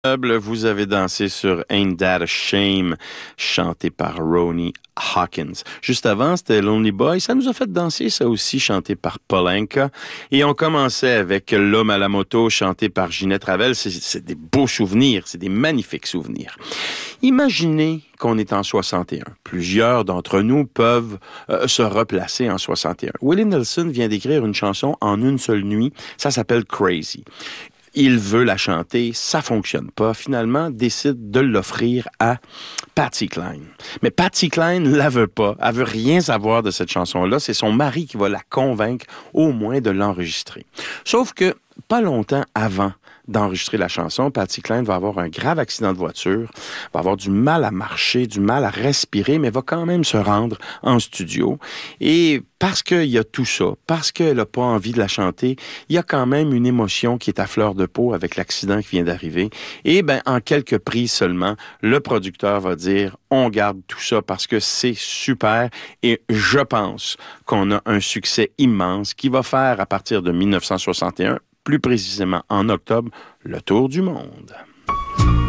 Vous avez dansé sur Ain't That a Shame, chanté par Ronnie Hawkins. Juste avant, c'était Lonely Boy. Ça nous a fait danser, ça aussi, chanté par Polanka. Et on commençait avec L'Homme à la moto, chanté par Ginette Ravel. C'est des beaux souvenirs, c'est des magnifiques souvenirs. Imaginez qu'on est en 61. Plusieurs d'entre nous peuvent se replacer en 61. Willie Nelson vient d'écrire une chanson en une seule nuit. Ça s'appelle Crazy. Il veut la chanter, ça fonctionne pas. Finalement, décide de l'offrir à Patsy Cline. Mais Patsy Cline la veut pas. Elle veut rien savoir de cette chanson-là. C'est son mari qui va la convaincre au moins de l'enregistrer. Sauf que, pas longtemps avant d'enregistrer la chanson, Patsy Cline va avoir un grave accident de voiture, va avoir du mal à marcher, du mal à respirer, mais va quand même se rendre en studio. Et parce qu'il y a tout ça, parce qu'elle n'a pas envie de la chanter, il y a quand même une émotion qui est à fleur de peau avec l'accident qui vient d'arriver. Et en quelques prises seulement, le producteur va dire « On garde tout ça parce que c'est super et je pense qu'on a un succès immense qui va faire à partir de 1961, plus précisément en octobre, le tour du monde. »